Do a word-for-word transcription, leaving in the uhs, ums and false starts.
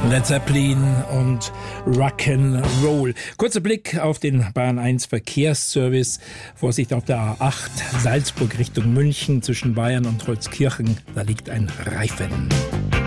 Led Zeppelin und Rock'n'Roll. Kurzer Blick auf den Bayern eins Verkehrsservice. Vorsicht auf der A acht Salzburg Richtung München zwischen Bayern und Holzkirchen. Da liegt ein Reifen.